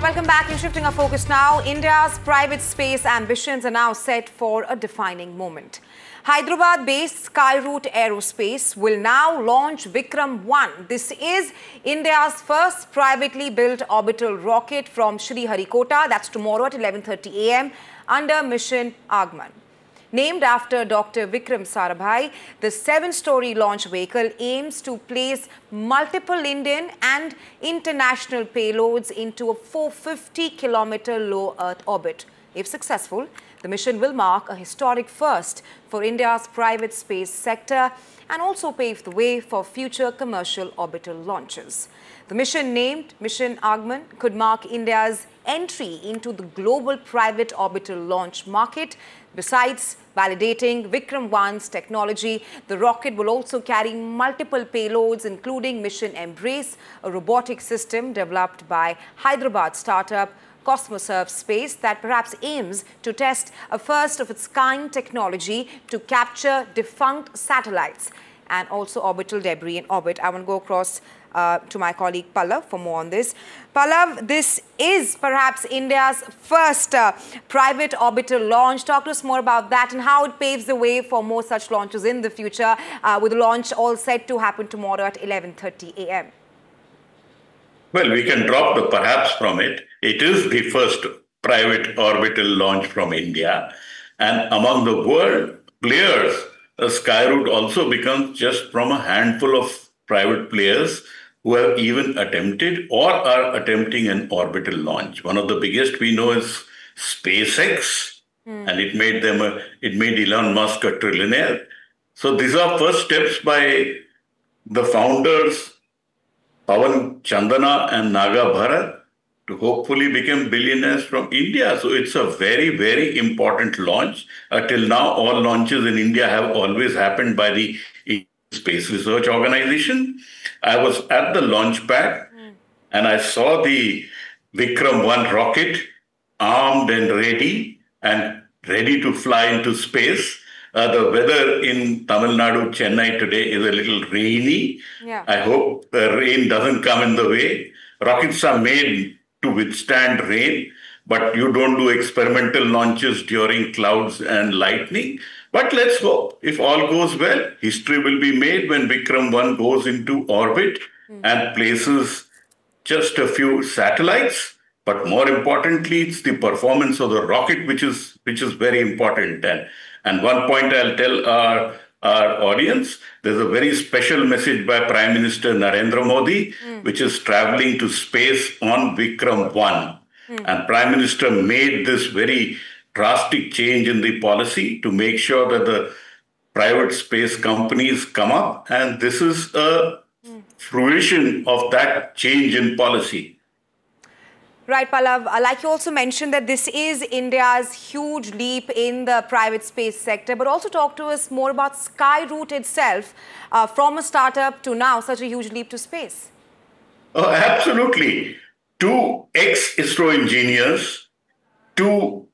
Welcome back. You're shifting our focus now. India's private space ambitions are now set for a defining moment. Hyderabad-based Skyroot Aerospace will now launch Vikram-1. This is India's first privately built orbital rocket from Sriharikota. That's tomorrow at 11:30 a.m. under Mission Agman. Named after Dr. Vikram Sarabhai, the 7-story launch vehicle aims to place multiple Indian and international payloads into a 450-kilometer low Earth orbit. If successful, the mission will mark a historic first for India's private space sector and also pave the way for future commercial orbital launches. The mission, named Mission Agman, could mark India's entry into the global private orbital launch market. Besides validating Vikram-1's technology, the rocket will also carry multiple payloads, including Mission Embrace, a robotic system developed by Hyderabad startup Cosmosurf Space that perhaps aims to test a first-of-its-kind technology to capture defunct satellites and also orbital debris in orbit. I want to go across to my colleague Pallav for more on this. Pallav, this is perhaps India's first private orbital launch. Talk to us more about that and how it paves the way for more such launches in the future, with the launch all set to happen tomorrow at 11:30 a.m. Well, we can drop the perhaps from it. It is the first private orbital launch from India. And among the world players, Skyroot also becomes just from a handful of private players who have even attempted or are attempting an orbital launch. One of the biggest we know is SpaceX, and it made Elon Musk a trillionaire. So these are first steps by the founders, Pawan Chandana and Naga Bharat, to hopefully become billionaires from India. So it's a very, very important launch. Till now, all launches in India have always happened by the Space Research Organization. I was at the launch pad and I saw the Vikram-1 rocket armed and ready to fly into space. The weather in Tamil Nadu, Chennai today is a little rainy. Yeah. I hope the rain doesn't come in the way. Rockets are made to withstand rain, but you don't do experimental launches during clouds and lightning. But let's hope, if all goes well, history will be made when Vikram-1 goes into orbit and places just a few satellites. But more importantly, it's the performance of the rocket, which is very important. And one point I'll tell our audience, there's a very special message by Prime Minister Narendra Modi, which is traveling to space on Vikram-1. And Prime Minister made this very drastic change in the policy to make sure that the private space companies come up. And this is a fruition of that change in policy. Right, Pallav. Like you also mentioned that this is India's huge leap in the private space sector, but also talk to us more about Skyroot itself, from a startup to now such a huge leap to space. Oh, absolutely. 2 ex-ISRO engineers, 2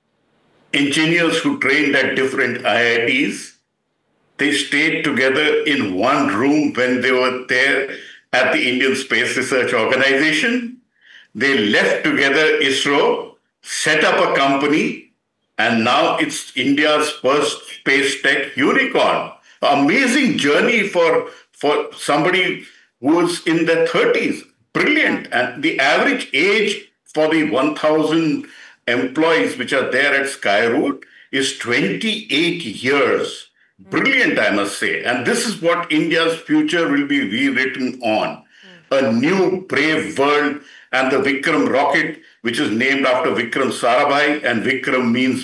engineers who trained at different IITs, they stayed together in one room when they were there at the Indian Space Research Organization. They left together ISRO, set up a company, and now it's India's first space tech unicorn. Amazing journey for somebody who's in their 30s. Brilliant. And the average age for the 1,000 employees which are there at Skyroot is 28 years. Brilliant, I must say. And this is what India's future will be rewritten on. A new brave world, and the Vikram rocket, which is named after Vikram Sarabhai, and Vikram means